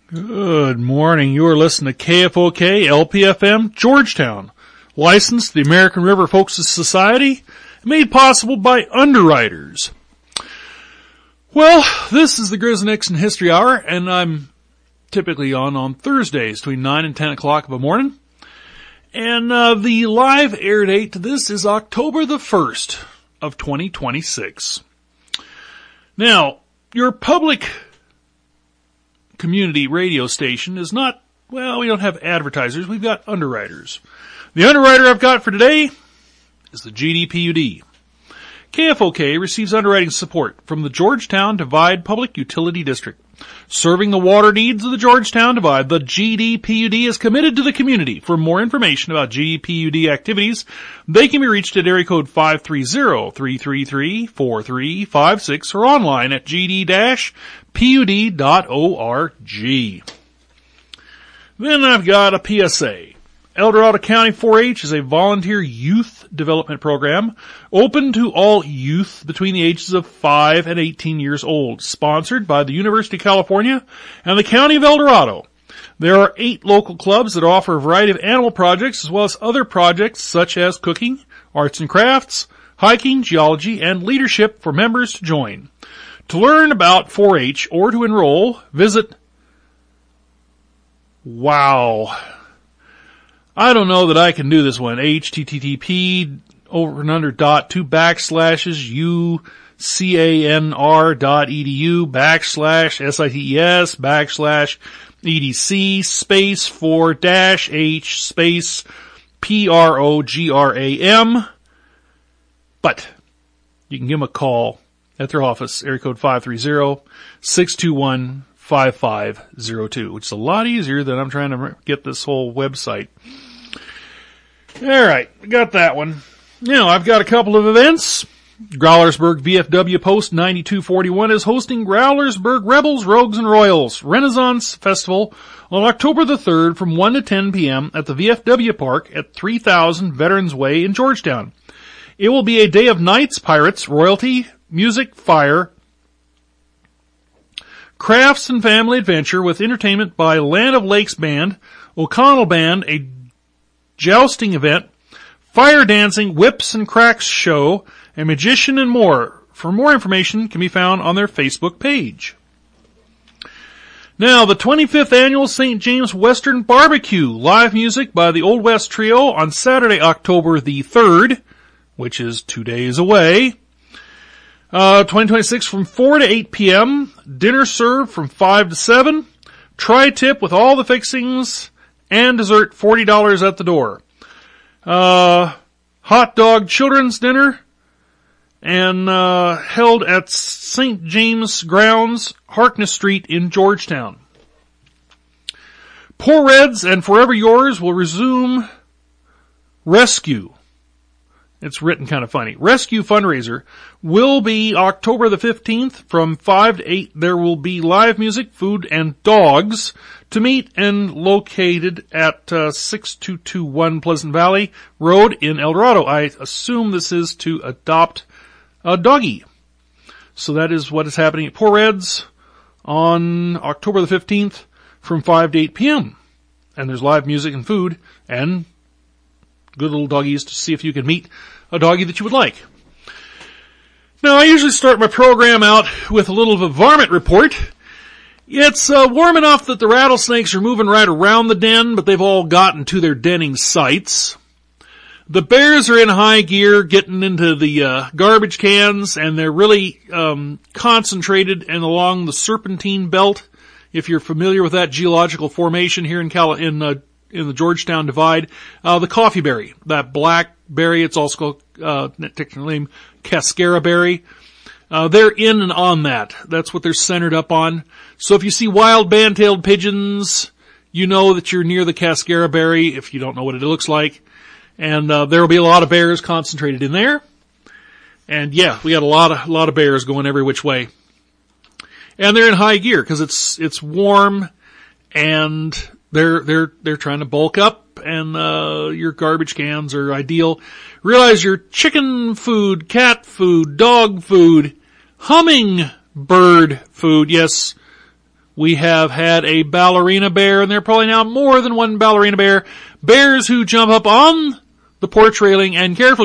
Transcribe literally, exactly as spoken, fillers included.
Good morning. You are listening to K F O K L P F M Georgetown, licensed to the American River Folks Society, made possible by underwriters. Well, this is the Grizz Nixon History Hour, and I'm typically on on Thursdays between nine and ten o'clock of the morning. And uh, the live air date to this is October the first of twenty twenty-six. Now, your public community radio station is not, well, we don't have advertisers, we've got underwriters. The underwriter I've got for today is the G D P U D. K F O K receives underwriting support from the Georgetown Divide Public Utility District. Serving the water needs of the Georgetown Divide, the G D P U D is committed to the community. For more information about G D P U D activities, they can be reached at area code five three zero, three three three, four three five six or online at g d dash p u d dot org. Then I've got a P S A. El Dorado County four H is a volunteer youth development program open to all youth between the ages of five and eighteen years old, sponsored by the University of California and the County of El Dorado. There are eight local clubs that offer a variety of animal projects as well as other projects such as cooking, arts and crafts, hiking, geology, and leadership for members to join. To learn about four H or to enroll, visit Wow. I don't know that I can do this one. H T T P over and under dot two backslashes U C A N R dot E D U backslash S I T E S backslash E D C space four dash H space P R O G R A M. But you can give them a call at their office, area code five three zero, six two one, five five zero two, which is a lot easier than I'm trying to get this whole website. All right, got that one. Now, I've got a couple of events. Growlersburg V F W Post ninety-two forty-one is hosting Growlersburg Rebels, Rogues, and Royals Renaissance Festival on October the third from one to ten p.m. at the V F W Park at three thousand Veterans Way in Georgetown. It will be a day of knights, pirates, royalty, music, fire, crafts, and family adventure with entertainment by Land of Lakes Band, O'Connell Band, a jousting event, fire dancing, whips and cracks show, a magician, and more. For more information can be found on their Facebook page. Now, the twenty-fifth annual Saint James Western Barbecue, live music by the Old West Trio on Saturday, October the third, which is two days away. Uh, twenty twenty-six from four to eight p.m. Dinner served from five to seven. Tri-tip with all the fixings and dessert, forty dollars at the door. Uh, hot dog children's dinner and uh, held at Saint James Grounds, Harkness Street in Georgetown. Poor Reds and Forever Yours will resume Rescue. It's written kind of funny. Rescue fundraiser will be October the fifteenth from five to eight. There will be live music, food, and dogs to meet and located at uh, six two two one Pleasant Valley Road in El Dorado. I assume this is to adopt a doggy. So that is what is happening at Poor Reds on October the fifteenth from five to eight p.m. And there's live music and food and good little doggies to see if you can meet a doggy that you would like. Now, I usually start my program out with a little of a varmint report. It's uh, warm enough that the rattlesnakes are moving right around the den, but they've all gotten to their denning sites. The bears are in high gear, getting into the uh, garbage cans, and they're really um, concentrated and along the Serpentine Belt. If you're familiar with that geological formation here in Cali- in uh, in the Georgetown Divide, uh, the coffee berry, that black berry, it's also called, uh, technically named cascara berry. Uh, they're in and on that. That's what they're centered up on. So if you see wild band-tailed pigeons, you know that you're near the cascara berry, if you don't know what it looks like. And, uh, there will be a lot of bears concentrated in there. And yeah, we got a lot of, a lot of bears going every which way. And they're in high gear, cause it's, it's warm and They're, they're, they're trying to bulk up, and, uh, your garbage cans are ideal. Realize your chicken food, cat food, dog food, hummingbird food, yes, We have had a ballerina bear, and there are probably now more than one ballerina bear. Bears who jump up on the porch railing and carefully